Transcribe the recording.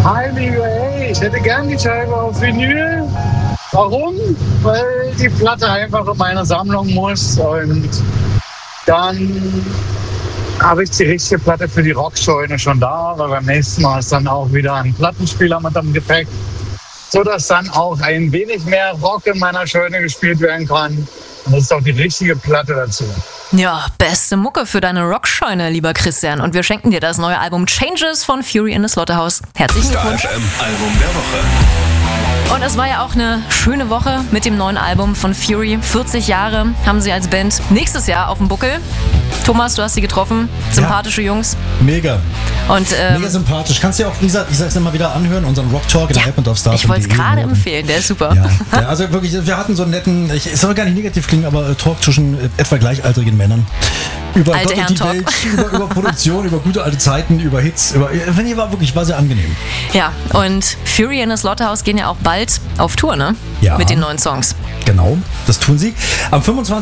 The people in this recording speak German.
Hi, Liebe, hey, ich hätte gern die Scheibe auf Vinyl. Warum? Weil die Platte einfach in meine Sammlung muss und dann habe ich die richtige Platte für die Rockscheune schon da, weil beim nächsten Mal ist dann auch wieder ein Plattenspieler mit am Gepäck, sodass dann auch ein wenig mehr Rock in meiner Scheune gespielt werden kann. Und das ist auch die richtige Platte dazu. Ja, beste Mucke für deine Rockscheune, lieber Christian. Und wir schenken dir das neue Album Changes von Fury in the Slaughterhouse. Herzlichen Glückwunsch. Star FM Album der Woche. Und es war ja auch eine schöne Woche mit dem neuen Album von Fury. 40 Jahre haben sie als Band nächstes Jahr auf dem Buckel. Thomas, du hast sie getroffen. Sympathische Jungs. Mega. Und, mega sympathisch. Kannst du ja auch, wie gesagt, ich sag's immer wieder anhören, unseren Rock Talk in der App und auf Star. Ich wollte es gerade empfehlen, der ist super. Ja, also wirklich, wir hatten so einen netten, es soll gar nicht negativ klingen, aber Talk zwischen etwa gleichaltrigen Männern. Über Alte Gott und die Herren-Talk. Welt, über Produktion, über gute alte Zeiten, über Hits. War sehr angenehm. Ja, und Fury in the Slaughterhouse gehen ja auch bald auf Tour, ne? Ja. Mit den neuen Songs. Genau, das tun sie. Am 25.